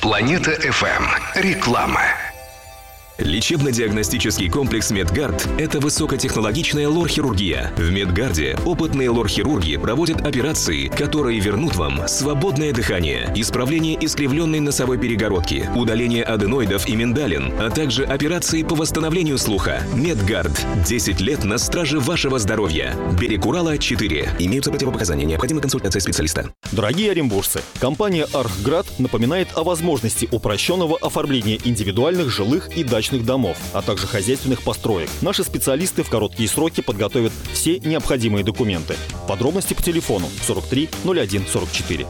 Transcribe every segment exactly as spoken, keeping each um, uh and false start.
Планета эф эм. Реклама. Лечебно-диагностический комплекс «Медгард» — это высокотехнологичная лор-хирургия. В «Медгарде» опытные лор-хирурги проводят операции, которые вернут вам свободное дыхание, исправление искривленной носовой перегородки, удаление аденоидов и миндалин, а также операции по восстановлению слуха. «Медгард» — десять лет на страже вашего здоровья. Берег Урала, четыре. Имеются противопоказания. Необходима консультация специалиста. Дорогие оренбуржцы, компания «Архград» напоминает о возможности упрощенного оформления индивидуальных жилых и дачных домов, а также хозяйственных построек. Наши специалисты в короткие сроки подготовят все необходимые документы. Подробности по телефону сорок три ноль один сорок четыре.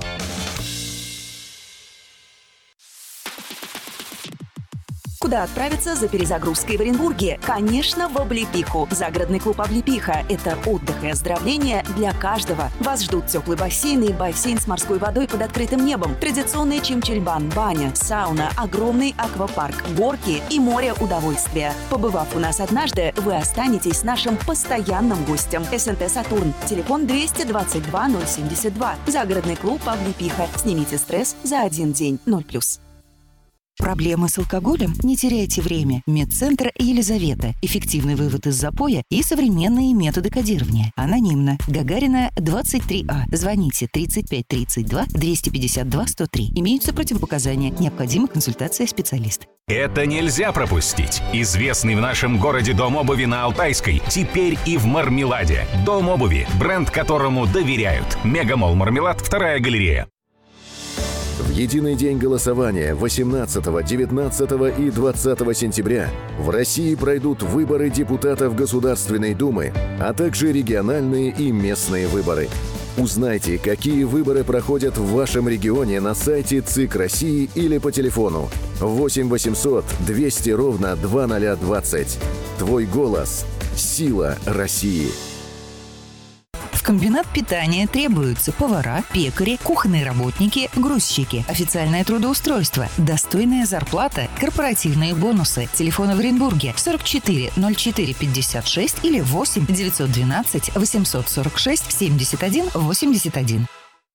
Куда отправиться за перезагрузкой в Оренбурге? Конечно, в Облепиху. Загородный клуб «Облепиха» — это отдых и оздоровление для каждого. Вас ждут теплый бассейн и бассейн с морской водой под открытым небом, традиционный чимчильбан, баня, сауна, огромный аквапарк, горки и море удовольствия. Побывав у нас однажды, вы останетесь нашим постоянным гостем. СНТ «Сатурн». Телефон двести двадцать два ноль семьдесят два. Загородный клуб «Облепиха». Снимите стресс за один день. ноль плюс. Проблемы с алкоголем? Не теряйте время. Медцентр Елизавета. Эффективный вывод из запоя и современные методы кодирования. Анонимно. Гагарина, двадцать три А. Звоните тридцать пять тридцать два двести пятьдесят два сто три. Имеются противопоказания. Необходима консультация специалиста. Это нельзя пропустить. Известный в нашем городе дом обуви на Алтайской теперь и в Мармеладе. Дом обуви. Бренд, которому доверяют. Мегамолл Мармелад, вторая галерея. В единый день голосования восемнадцатого, девятнадцатого и двадцатого сентября в России пройдут выборы депутатов Государственной Думы, а также региональные и местные выборы. Узнайте, какие выборы проходят в вашем регионе на сайте ЦИК России или по телефону восемь восемьсот двести ровно двадцать двадцать. Твой голос – сила России. В комбинат питания требуются повара, пекари, кухонные работники, грузчики, официальное трудоустройство, достойная зарплата, корпоративные бонусы. Телефон в Оренбурге сорок четыре ноль четыре пятьдесят шесть или восемь девятьсот двенадцать восемьсот сорок шесть семьдесят один восемьдесят один.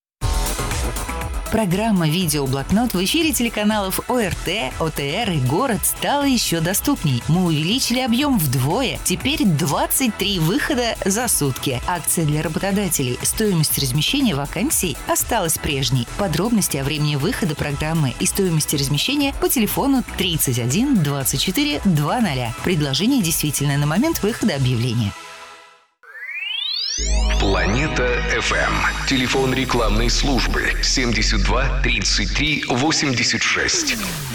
Программа «Видеоблокнот» в эфире телеканалов ОРТ, ОТР и «Город» стала еще доступней. Мы увеличили объем вдвое. Теперь двадцать три выхода за сутки. Акция для работодателей. Стоимость размещения вакансий осталась прежней. Подробности о времени выхода программы и стоимости размещения по телефону тридцать один двадцать четыре двадцать. Предложение действительно на момент выхода объявления. Планета эф эм. Телефон рекламной службы семьдесят два тридцать три восемьдесят шесть.